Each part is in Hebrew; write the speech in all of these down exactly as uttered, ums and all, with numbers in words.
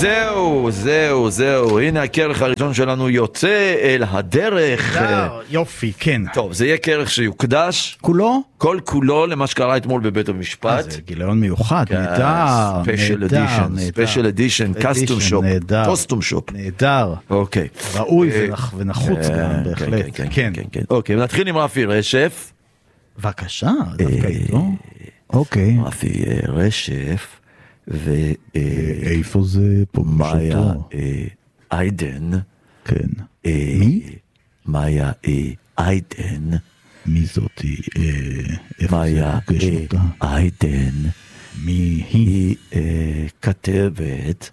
זהו, זהו, זהו. הנה הכרך הראשון שלנו יוצא אל הדרך. יופי, כן. טוב, זה יהיה כרך שיוקדש. כולו? כל כולו למה שקרה אתמול בבית המשפט. זה גיליון מיוחד, נהדר. ספיישל אדישן, ספיישל אדישן, קסטום שופ. קוסטום שופ. נהדר. אוקיי. ראוי ונחוץ גם, בהחלט. כן, כן. אוקיי, נתחיל עם רפי רשף. בבקשה, דווקא איתו. אוקיי. רפי רשף. ואיפה זה פה מאיה איידן. כן. מי? מאיה איידן. מי זאתי? מאיה איידן. מי היא? היא כתבת,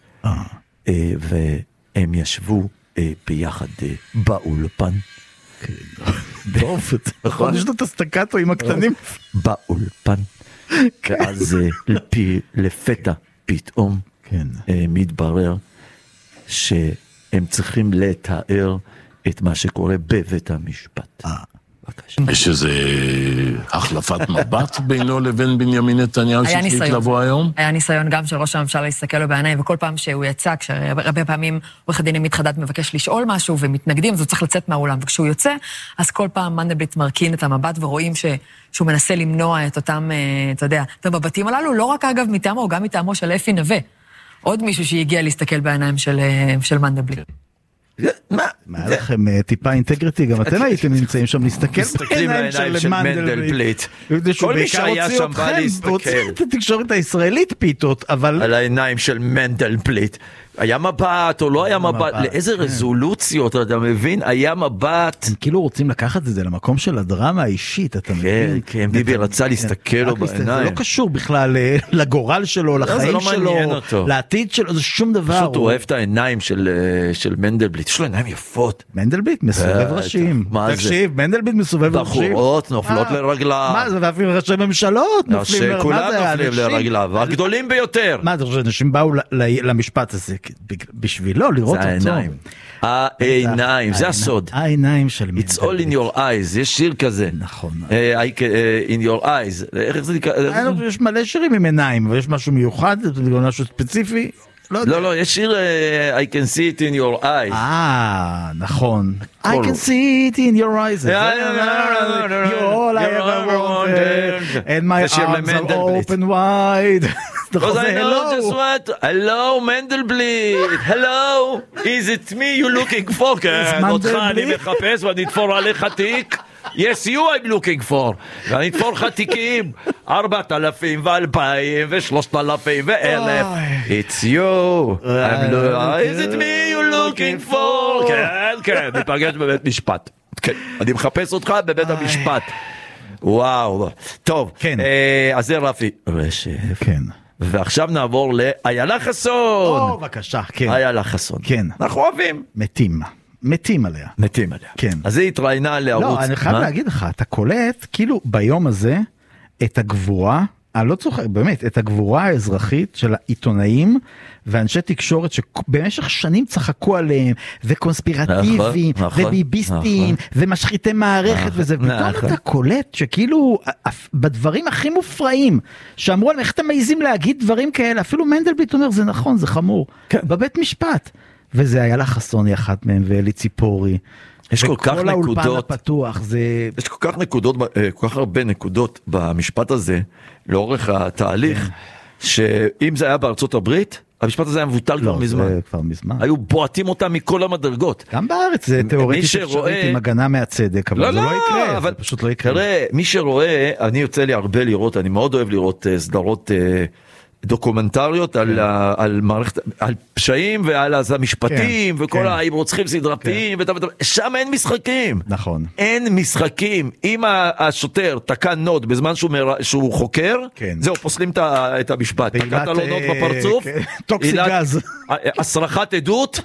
והם ישבו ביחד באולפן. טוב, נכון, יש לו את הסטקטו עם הקטנים. באולפן. ואז לפתע פתאום מתברר שהם צריכים לתאר את מה שקורה בבית המשפט. יש איזה החלפת מבט בינו לבין בנימין נתניהו שהחליט לבוא היום? היה ניסיון גם של ראש הממשלה להסתכל לו בעיניים, וכל פעם שהוא יצא, כשהרבה פעמים עורך הדין עמית חדד מבקש לשאול משהו ומתנגדים, אז הוא צריך לצאת מהאולם, וכשהוא יוצא, אז כל פעם מנדלבליט מרכין את המבט ורואים ש... שהוא מנסה למנוע את אותם, אתה יודע, את המבטים הללו, לא רק אגב מטעמו, גם מטעמו של אפי נווה. עוד מישהו שהגיע להסתכל בעיניים של, של מנדלבליט. מה? מה לכם טיפה אינטגריטי, גם אתם הייתם נמצאים שם להסתכל בעיניים של מנדלבליט. כל מי שהיה שם בא להסתכל. את התקשורת הישראלית פיתות, אבל... על העיניים של מנדלבליט. היה מבט או לא היה מבט, לאיזה רזולוציות אתה מבין, היה מבט. הם כאילו רוצים לקחת את זה למקום של הדרמה האישית, אתה מבין? כן, כן, ביבי רצה להסתכל לו בעיניים. זה לא קשור בכלל לגורל שלו, לחיים שלו, לעתיד שלו, זה שום דבר. פשוט הוא אוהב את העיניים של מנדלבליט, יש לו עיניים יפות. מנדלבליט מסובב ראשים. תקשיב, מנדלבליט מסובב ראשים. בחורות נופלות לרגליו. מה זה, ואפילו ראשי ממשלות נופלים לרגליו. כולם נופלים לרגליו, הגדולים ביותר. מה, אתה חושב, אנשים באו למשפט הזה בשבילו לראות אותו. זה העיניים. העיניים, זה הסוד. העיניים של מנדלבליט. It's all in your eyes, יש שיר כזה. נכון. In your eyes. איך זה נקרא? יש מלא שירים עם עיניים, אבל יש משהו מיוחד, משהו ספציפי. לא, לא, יש שיר I can see it in your eyes. אה, נכון. I can see it in your eyes. You're all I ever wanted. And my arms are open wide. Hello, מנדלבליט. Hello, is it me you looking for? כן, אותך אני מחפש ואני אתפור עליך תיק. Yes, you I'm looking for. ואני אתפור לך תיקים. ארבעת אלפים ואלפיים ושלושת אלפים ואלף. It's you. Is it me you looking for? כן, כן, ניפגש בבית משפט. אני מחפש אותך בבית המשפט. וואו. טוב, אז זה רפי רשף. כן. ועכשיו נעבור לאיילה חסון. או, בבקשה, כן. איילה חסון. כן. אנחנו אוהבים. מתים. מתים עליה. מתים עליה. כן. אז היא התראיינה לערוץ. לא, אני חייב להגיד לך, אתה קולט, כאילו ביום הזה, את הגבורה, אני לא צוחק, באמת, את הגבורה האזרחית של העיתונאים, ואנשי תקשורת שבמשך שנים צחקו עליהם, וקונספירטיביים, וביביסטים, ומשחיתי מערכת וזה, ופתאום אתה קולט שכאילו, בדברים הכי מופרעים, שאמרו עליהם, איך אתם מעיזים להגיד דברים כאלה, אפילו מנדלבליט אומר, זה נכון, זה חמור, בבית משפט. וזה היה לה חסון יחד מהם, ואלי ציפורי. יש כל כך נקודות, וכל האולפן הפתוח, זה... יש כל כך נקודות, כל כך הרבה נקודות במשפט הזה, לאורך התהליך, שאם זה היה בארצות הברית, המשפט הזה היה מבוטל כבר מזמן. לא, זה כבר מזמן. היו בועטים אותם מכל המדרגות. גם בארץ זה תיאורטית אפשרית עם הגנה מהצדק, אבל זה לא יקרה, זה פשוט לא יקרה. תראה, מי שרואה, אני יוצא לי הרבה לראות, אני מאוד אוהב לראות סדרות דוקומנטריות על, על מערכת, על פשעים ועל המשפטים כן, וכל כן. הרוצחים סדרתיים כן. ות, ות, שם אין משחקים. נכון. אין משחקים. אם השוטר תקע נוד בזמן שהוא, מר... שהוא חוקר, כן. זהו, פוסלים את המשפט. תקעת לו נוד בפרצוף. כן. טוקסיגז. הסרחת עדות.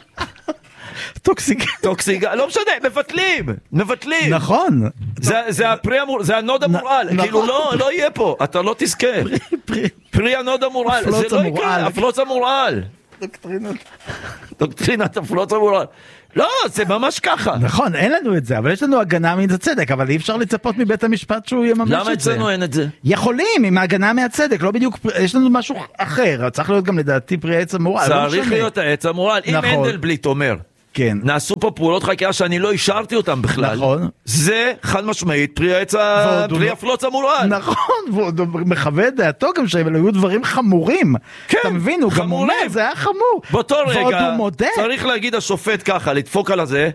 טוקסיגז. טוקסיגז. לא משנה, מבטלים. מבטלים. נכון. זה, זה, הפרי המור... זה הנוד המורל. נכון. כאילו לא, לא יהיה פה. אתה לא תזכה. פרי, פרי. פרי הנוד המורל. זה לא יקרה. הפלוץ המורל. דוקטרינות. דוקטרינת הפלוץ המולד. לא, זה ממש ככה. נכון, אין לנו את זה, אבל יש לנו הגנה מן הצדק, אבל אי אפשר לצפות מבית המשפט שהוא יממש את זה. למה אצלנו אין את זה? יכולים, עם ההגנה מהצדק, לא בדיוק, יש לנו משהו אחר, צריך להיות גם לדעתי פרי העץ המורל. צריך להיות העץ המורל. אם מנדלבליט אומר, כן. נעשו פה פעולות חקירה שאני לא אישרתי אותם בכלל. נכון. זה חד משמעית פרי העץ, פרי הפלוץ המורל. נכון, והוא מחווה את דעתו גם שהם היו דברים חמורים. כן, אתה מבין, הוא גם אומר, זה היה חמור. באותו רגע, צריך להגיד השופט ככה, לדפוק על הזה.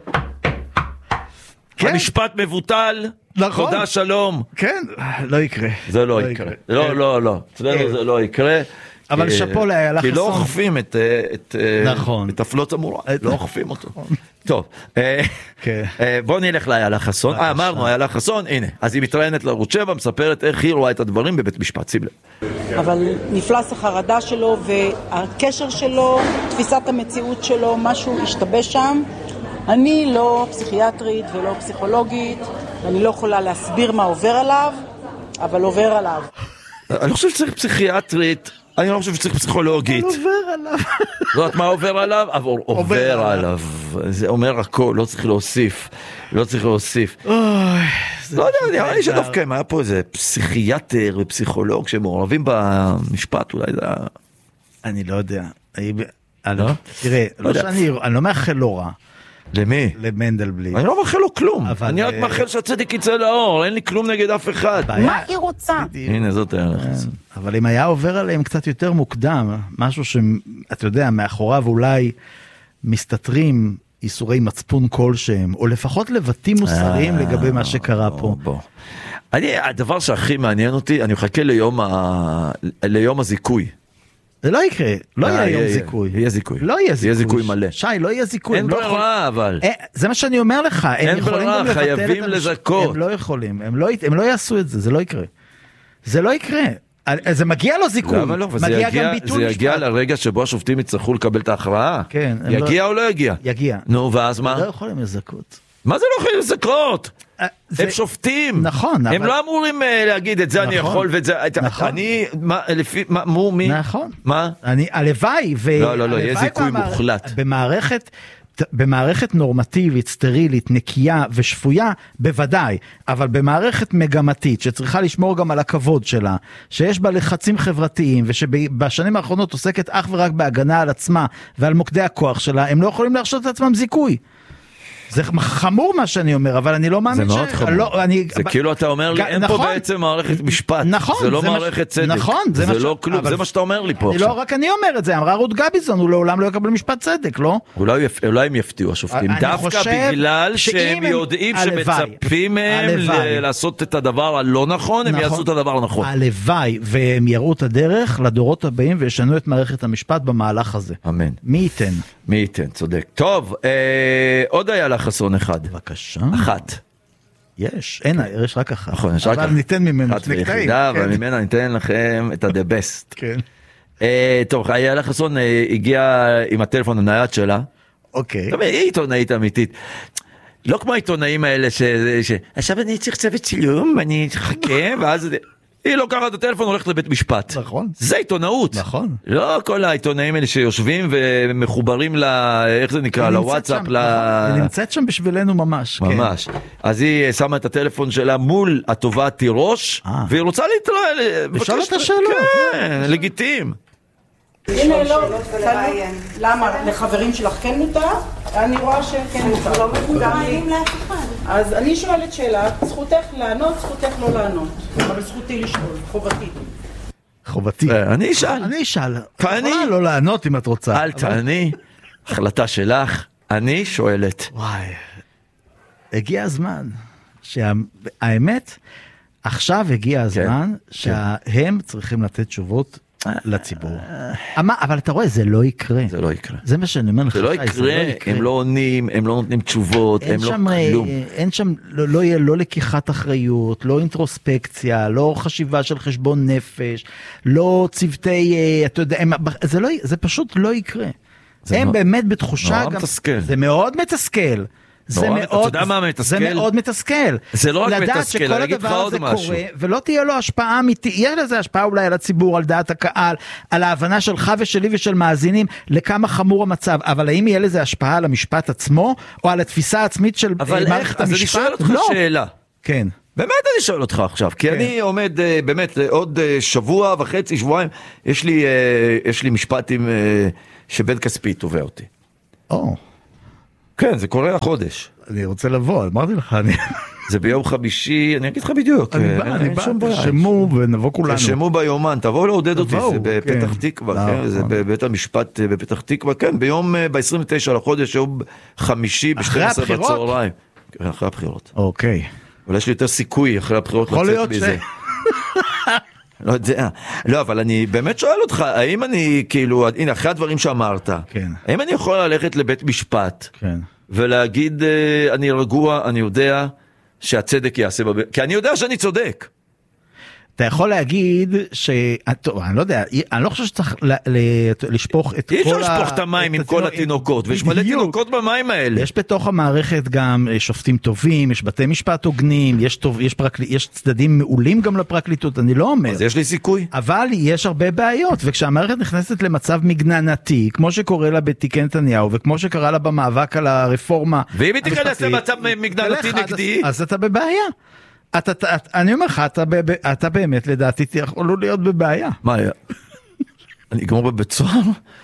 המשפט מבוטל. נכון. תודה, שלום. כן, לא יקרה. זה לא יקרה. לא, לא, לא. אצלנו זה לא יקרה. אבל שפו לאיילה חסון. כי לא אוכפים את, את, נכון. את הפלוץ המורל, לא אוכפים אותו. טוב, בוא נלך לאיילה חסון. אה, אמרנו, איילה חסון, הנה. אז היא מתראיינת לערוץ שבע, מספרת איך היא רואה את הדברים בבית משפט, שים לב. אבל נפלס החרדה שלו והקשר שלו, תפיסת המציאות שלו, משהו השתבש שם. אני לא פסיכיאטרית ולא פסיכולוגית, ואני לא יכולה להסביר מה עובר עליו, אבל עובר עליו. אני חושב שצריך פסיכיאטרית, אני לא חושב שצריך פסיכולוגית. עובר עליו. לא יודעת מה עובר עליו, אבל עובר עליו. זה אומר הכל, לא צריך להוסיף. לא צריך להוסיף. לא יודע, נראה לי שדווקא אם היה פה איזה פסיכיאטר ופסיכולוג שמעורבים במשפט, אולי זה... אני לא יודע. תראה, אני לא מאחל לו רע. למי? למנדלבליט. אני לא מאחל לו כלום. אני רק מאחל שהצדק יצא לאור, אין לי כלום נגד אף אחד. מה היא רוצה? הנה, זאת היחס. אבל אם היה עובר עליהם קצת יותר מוקדם, משהו שאתה יודע, מאחוריו אולי מסתתרים איסורי מצפון כלשהם, או לפחות לבטים מוסריים לגבי מה שקרה פה. אני, הדבר שהכי מעניין אותי, אני מחכה ליום הזיכוי. זה לא יקרה, לא יהיה יום זיכוי. יהיה זיכוי. לא יהיה זיכוי. יהיה זיכוי מלא. שי, לא יהיה זיכוי. אין ברירה, אבל. זה מה שאני אומר לך. אין ברירה, חייבים לזכות. הם לא יכולים, הם לא יעשו את זה, זה לא יקרה. זה לא יקרה. זה מגיע לו זיכוי. למה לא? מגיע גם ביטול משפט. זה יגיע לרגע שבו השופטים יצטרכו לקבל את ההכרעה. כן. יגיע או לא יגיע? יגיע. נו, ואז מה? לא יכולים לזכות. מה זה לא יכולים לזכות? הם שופטים. נכון. הם לא אמורים להגיד את זה אני יכול ואת זה. אני, לפי, מו, מי? נכון. מה? אני, הלוואי. לא, לא, לא, יהיה זיכוי מוחלט. במערכת, במערכת נורמטיבית, סטרילית, נקייה ושפויה, בוודאי. אבל במערכת מגמתית, שצריכה לשמור גם על הכבוד שלה, שיש בה לחצים חברתיים, ושבשנים האחרונות עוסקת אך ורק בהגנה על עצמה, ועל מוקדי הכוח שלה, הם לא יכולים להרשות את עצמם זיכוי. זה חמור מה שאני אומר, אבל אני לא מאמין ש... זה מאוד חמור. זה כאילו אתה אומר לי, אין פה בעצם מערכת משפט. נכון. זה לא מערכת צדק. נכון. זה לא כלום, זה מה שאתה אומר לי פה. לא רק אני אומר את זה, אמרה רות גביזון, הוא לעולם לא יקבל משפט צדק, לא? אולי הם יפתיעו השופטים, דווקא בגלל שהם יודעים שמצפים מהם לעשות את הדבר הלא נכון, הם יעשו את הדבר הנכון. הלוואי, והם יראו את הדרך לדורות הבאים וישנו את מערכת המשפט במהלך הזה. אמן. מי ייתן? מי ייתן, צודק. טוב, עוד היה חסון אחד. בבקשה. אחת. יש, אין, יש רק אחת. נכון, יש רק אחת. אבל ניתן ממנו שני קטעים. אבל ממנה ניתן לכם את ה-the best. כן. טוב, איילה חסון הגיעה עם הטלפון הנייד שלה. אוקיי. טוב, היא עיתונאית אמיתית. לא כמו העיתונאים האלה ש... עכשיו אני צריך צוות צילום, אני אחכה, ואז... היא לוקחת את הטלפון, הולכת לבית משפט. נכון. זה עיתונאות. נכון. לא כל העיתונאים האלה שיושבים ומחוברים ל... איך זה נקרא? לוואטסאפ. ל... היא נמצאת שם בשבילנו ממש. ממש. כן. אז היא שמה את הטלפון שלה מול התובעת תירוש, והיא רוצה להתראה... לשאול את השאלות. כן, לגיטימי. הנה לא, למה? לחברים שלך כן מותר? אני רואה שכן מותר. לא מפוגעים לאף אחד. אז אני שואלת שאלה, זכותך לענות, זכותך לא לענות. אבל זכותי לשאול, חובתי. חובתי. אני אשאל. אני אשאל. תעני. לא לענות אם את רוצה. אל תעני. החלטה שלך. אני שואלת. וואי. הגיע הזמן. שהאמת, עכשיו הגיע הזמן שהם צריכים לתת תשובות לציבור. אבל אתה רואה, זה לא יקרה. זה לא יקרה. זה מה שאני אומר לך. זה לא יקרה, הם לא עונים, הם לא נותנים תשובות, הם לא כלום. אין שם, לא יהיה לא לקיחת אחריות, לא אינטרוספקציה, לא חשיבה של חשבון נפש, לא צוותי, אתה יודע, זה פשוט לא יקרה. הם באמת בתחושה, מאוד מתסכל. זה מאוד מתסכל. זה מאוד, אתה יודע מה מתסכל? זה מאוד מתסכל. זה לא רק מתסכל, לדעת שכל הדבר הזה קורה, ולא תהיה לו השפעה אמיתית, יהיה לזה השפעה אולי על הציבור, על דעת הקהל, על ההבנה שלך ושלי ושל מאזינים, לכמה חמור המצב, אבל האם יהיה לזה השפעה על המשפט עצמו, או על התפיסה העצמית של מערכת המשפט? אז אני שואל אותך שאלה. כן. באמת אני שואל אותך עכשיו, כי אני עומד באמת עוד שבוע וחצי, שבועיים, יש לי, יש לי משפט עם שבן כספי תובע אותי. או. כן, זה קורה החודש. אני רוצה לבוא, אמרתי לך, אני... זה ביום חמישי, אני אגיד לך בדיוק. אני בא, אני בא, תרשמו ונבוא כולנו. תרשמו ביומן, תבואו לעודד אותי, זה בפתח תקווה, זה בבית המשפט בפתח תקווה, כן, ביום, ב-עשרים ותשעה לחודש, יום חמישי, ב-שתים עשרה בצהריים. אחרי הבחירות. אוקיי. אבל יש לי יותר סיכוי אחרי הבחירות לצאת מזה. לא יודע. לא, אבל אני באמת שואל אותך, האם אני, כאילו, הנה, אחרי הדברים שאמרת, האם אני יכול ללכת לבית משפט, ולהגיד, אני רגוע, אני יודע שהצדק יעשה בבית, כי אני יודע שאני צודק. אתה יכול להגיד ש... טוב, אני לא יודע, אני לא חושב שצריך לשפוך את כל ה... אי אפשר לשפוך את המים עם כל התינוקות, ויש מלא תינוקות במים האלה. יש בתוך המערכת גם שופטים טובים, יש בתי משפט הוגנים, יש צדדים מעולים גם לפרקליטות, אני לא אומר. אז יש לי סיכוי. אבל יש הרבה בעיות, וכשהמערכת נכנסת למצב מגננתי, כמו שקורה לה בתיקי נתניהו, וכמו שקרה לה במאבק על הרפורמה... ואם היא תיכנס למצב מגננתי נגדי... אז אתה בבעיה. אתה, אתה, אני אומר לך, אתה, אתה באמת לדעתי יכול להיות בבעיה. מה, אני אגמור בבית סוהר?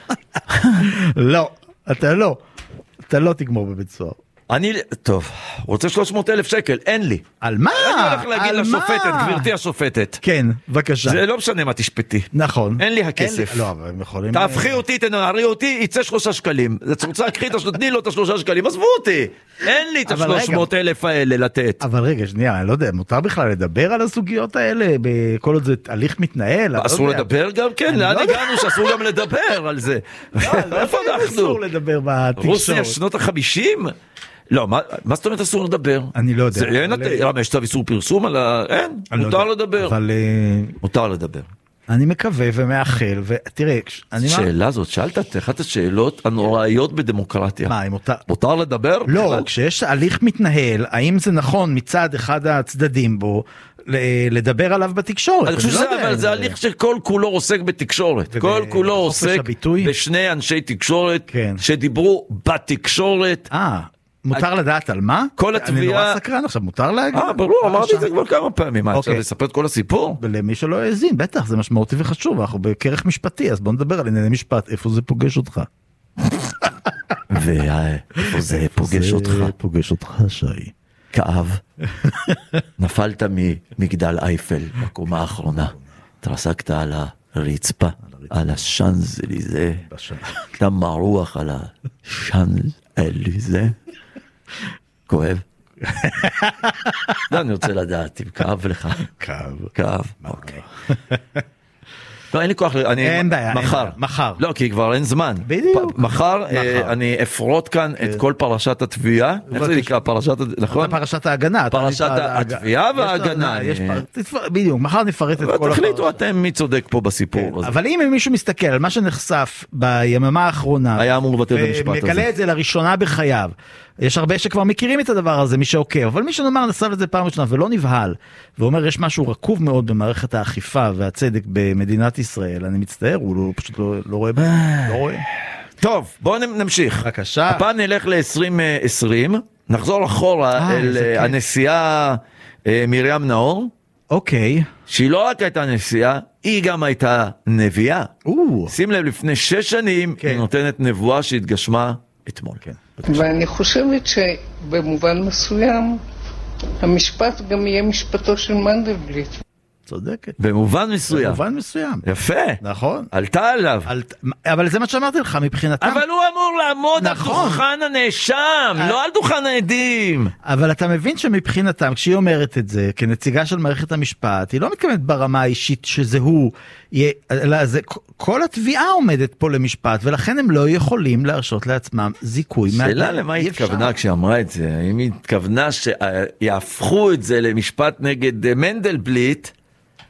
לא, אתה לא. אתה לא תגמור בבית סוהר. אני, טוב, רוצה שלוש מאות אלף שקל, אין לי. על מה? אני הולך להגיד לשופטת, גברתי השופטת. כן, בבקשה. זה לא משנה מה תשפטי. נכון. אין לי הכסף. לא, אבל הם יכולים... תהפכי אותי, תנערי אותי, יצא שלושה שקלים. זה רוצה לקחי, תני לו את השלושה שקלים, עזבו אותי. אין לי את השלוש מאות אלף האלה לתת. אבל רגע, שנייה, אני לא יודע, מותר בכלל לדבר על הסוגיות האלה? בכל עוד זה הליך מתנהל? אסור לדבר גם? כן, לאן הגענו שאסור גם לדבר על זה? איפה אנחנו? אסור לדבר בתקשורת. רוסיה, שנות ה-חמישים? לא, מה, מה זאת אומרת אסור לדבר? אני לא יודע. זה אין, למה יש צו איסור פרסום על ה... אין, מותר לדבר. אבל... מותר לדבר. אני מקווה ומאחל, ותראה... שאלה זאת, שאלת את אחת השאלות הנוראיות בדמוקרטיה. מה, אם מותר... מותר לדבר? לא, כשיש הליך מתנהל, האם זה נכון מצד אחד הצדדים בו, לדבר עליו בתקשורת? אני חושב שזה הליך שכל כולו עוסק בתקשורת. כל כולו עוסק בשני אנשי תקשורת שדיברו בתקשורת. אה, מותר לדעת על מה? כל התביעה... אני נורא סקרן עכשיו, מותר להגיד? אה, ברור, אמרתי את זה כבר כמה פעמים. מה, אפשר לספר את כל הסיפור? ולמי שלא האזין, בטח, זה משמעותי וחשוב, אנחנו בכרך משפטי, אז בוא נדבר על ענייני משפט, איפה זה פוגש אותך? ואיפה זה פוגש אותך? פוגש אותך, שי. כאב. נפלת ממגדל אייפל, בקומה האחרונה. התרסקת על הרצפה, על השאנזליזה. אתה מרוח על השאנזליזה. כואב? לא, אני רוצה לדעת אם כאב לך. כאב. כאב, אוקיי. לא, אין לי כוח, אני... אין בעיה, מחר. מחר. לא, כי כבר אין זמן. בדיוק. מחר אני אפרוט כאן את כל פרשת התביעה. איך זה נקרא? פרשת, נכון? פרשת ההגנה. פרשת התביעה וההגנה. בדיוק, מחר נפרט את כל... תחליטו אתם מי צודק פה בסיפור הזה. אבל אם מישהו מסתכל על מה שנחשף ביממה האחרונה, היה אמור לבטל את המשפט הזה. ומגלה את זה לראשונה בחייו, יש הרבה שכבר מכירים את הדבר הזה, מי שעוקב, אבל מי שנאמר נסב את זה פעם ראשונה ולא נבהל, ואומר יש משהו רקוב מאוד במערכת האכיפה והצדק במדינת ישראל, אני מצטער, הוא לא, פשוט לא, לא רואה, לא רואה. טוב, בואו נמשיך. בבקשה. הפעם נלך ל-עשרים עשרים, נחזור אחורה אל הנשיאה מרים נאור. אוקיי. שהיא לא רק הייתה נשיאה, היא גם הייתה נביאה. שים לב, לפני שש שנים היא נותנת נבואה שהתגשמה אתמול. כן. ואני חושבת שבמובן מסוים המשפט גם יהיה משפטו של מנדלבליט. צודקת. במובן מסוים. במובן מסוים. יפה. נכון. עלתה עליו. אבל זה מה שאמרתי לך מבחינתם. אבל הוא אמור לעמוד על דוכן הנאשם, לא על דוכן העדים. אבל אתה מבין שמבחינתם, כשהיא אומרת את זה, כנציגה של מערכת המשפט, היא לא מתכוונת ברמה האישית שזה הוא, כל התביעה עומדת פה למשפט, ולכן הם לא יכולים להרשות לעצמם זיכוי. שאלה למה היא התכוונה כשאמרה את זה? האם היא התכוונה שיהפכו את זה למשפט נגד מנדלבליט,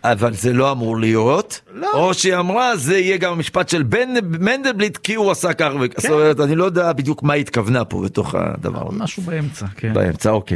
אבל זה לא אמור להיות, לא. או שהיא אמרה, זה יהיה גם המשפט של בן מנדלבליט, כי הוא עשה כך וכך, זאת אומרת, אני לא יודע בדיוק מה התכוונה פה בתוך הדבר הזה. משהו באמצע, כן. באמצע, אוקיי.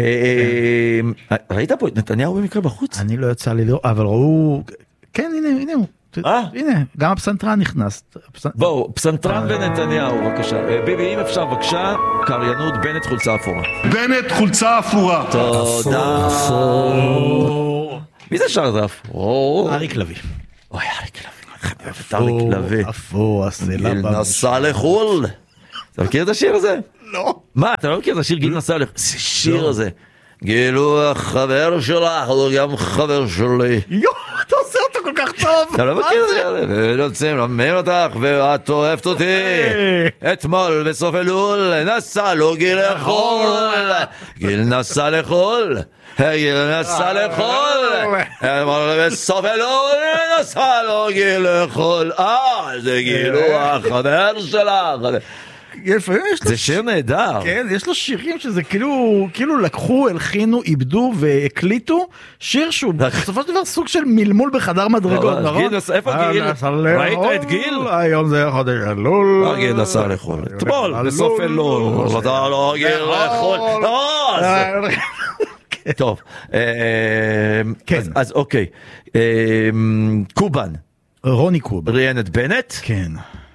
ראית פה את נתניהו במקרה בחוץ? אני לא יצא לי לראות, אבל ראו, כן, הנה, הנה הוא. הנה, גם הפסנתרן נכנס. בואו, פסנתרן ונתניהו, בבקשה. ביבי, אם אפשר, בבקשה, קריינות בנט חולצה אפורה. בנט חולצה אפורה. תודה. מי זה שר זה אפור? אריק לוי. אוי, אריק לוי. אריק לוי. אפור, הסלע. גיל נסע לחול. אתה מכיר את השיר הזה? לא. מה, אתה לא מכיר את השיר גיל נסע לחול? זה שיר הזה. גיל הוא החבר שלך, הוא גם חבר שלי. יו, אתה עושה אותו כל כך טוב. אתה לא מכיר את זה? ורוצים לומר אותך, ואת אוהבת אותי. אתמול בסוף אלול, נסע לו גיל לחול. גיל נסע לחול. גיל נסע לחול. אתמול בסוף אלול, נסע לו גיל לחול. אה, זה גיל הוא החבר שלך. זה שיר נהדר. כן, יש לו שירים שזה כאילו, כאילו לקחו, הלחינו, איבדו והקליטו שיר שהוא בסופו של דבר סוג של מלמול בחדר מדרגות, נכון? איפה גיל? ראית את גיל? היום זה חודש אלול. גיל נסע לחול. אתמול, בסוף אלול. אתה לא גיל לחול. טוב. אז אוקיי. קובן. רוני קובן. ראיין את בנט. כן.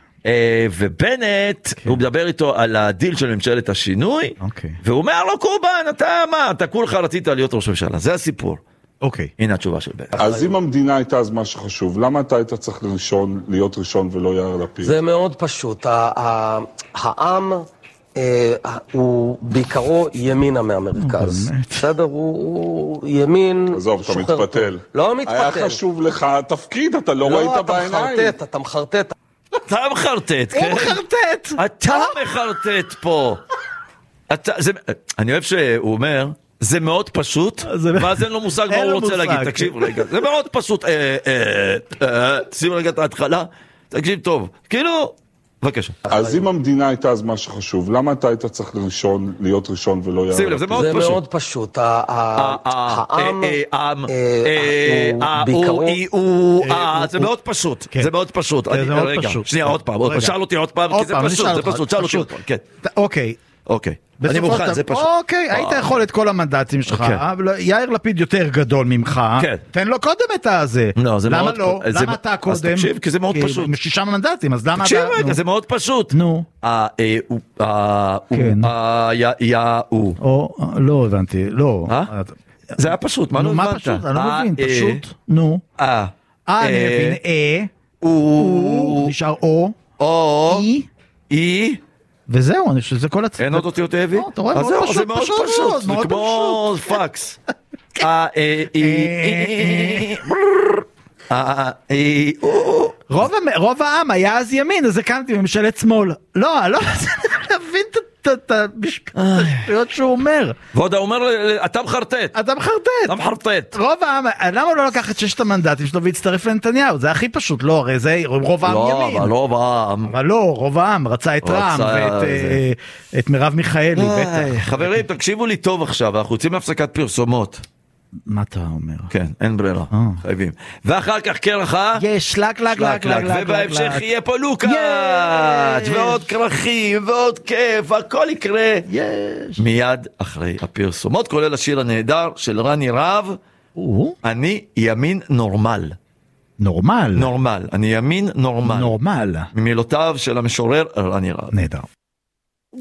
ובנט, הוא מדבר איתו על הדיל של ממשלת השינוי, והוא אומר לו, קובן, אתה מה? אתה כולך רצית להיות ראש ממשלה, זה הסיפור. אוקיי. הנה התשובה של בנט. אז אם המדינה הייתה אז מה שחשוב, למה אתה היית צריך להיות ראשון ולא יאיר לפיד? זה מאוד פשוט. העם הוא בעיקרו ימינה מהמרכז. בסדר? הוא ימין... עזוב, אתה מתפתל. לא מתפתל. היה חשוב לך תפקיד, אתה לא ראית בעיניים. לא, אתה מחרטט, אתה מחרטט. אתה מחרטט, כן? הוא מחרטט. אתה מחרטט פה. אני אוהב שהוא אומר, זה מאוד פשוט, ואז אין לו מושג מה הוא רוצה להגיד. תקשיב רגע, זה מאוד פשוט. שים רגע את ההתחלה, תקשיב טוב. כאילו, בבקשה. אז אם המדינה הייתה אז מה שחשוב, למה אתה היית צריך להיות ראשון ולא יאיר? שים לב, זה מאוד פשוט. זה מאוד פשוט. העם הוא בעיקרו... זה מאוד פשוט. זה מאוד פשוט. רגע, שנייה, עוד פעם. שאל אותי עוד פעם, כי זה פשוט, זה פשוט. שאל אותי עוד פעם, כן. אוקיי. אוקיי. אני מוכן, זה פשוט. אוקיי, היית יכול את כל המנדטים שלך, יאיר לפיד יותר גדול ממך, תן לו קודם את הזה. למה לא? למה אתה קודם? אז תקשיב, כי זה מאוד פשוט. שישה מנדטים, אז למה אתה... תקשיב רגע, זה מאוד פשוט. נו. כן. או, לא הבנתי, לא. זה היה פשוט, מה לא הבנת? מה פשוט? אני לא מבין, פשוט, נו. אה. אה, אני מבין, אה. או. נשאר או. או. אי. אי. וזהו, אני חושב שזה כל הצד. אין עוד אותיות אהבי? אתה רואה, מאוד פשוט, זה מאוד פשוט, זה כמו פקס. רוב העם היה אז ימין, אז הקמתי ממשלת שמאל. לא, לא, להבין את המשפטיות שהוא אומר. ועוד הוא אומר, אתה מחרטט. אתה מחרטט. אתה מחרטט. רוב העם, למה הוא לא לקח את ששת המנדטים שלו והצטרף לנתניהו? זה הכי פשוט, לא, הרי זה רוב העם ימין. לא, אבל רוב העם. אבל לא, רוב העם רצה את רע"מ ואת מרב מיכאלי, בטח. חברים, תקשיבו לי טוב עכשיו, אנחנו יוצאים להפסקת פרסומות. מה אתה אומר? כן, אין ברירה, חייבים. ואחר כך קרחה, יש, לק, לק, לק, לק, לק, ובהמשך יהיה פה לוקאץ' ועוד קרחים ועוד כיף, הכל יקרה מיד אחרי הפרסומות, כולל השיר הנהדר של רני רהב, אני ימין נורמל. נורמל? נורמל, אני ימין נורמל. נורמל. ממילותיו של המשורר רני רהב. נהדר.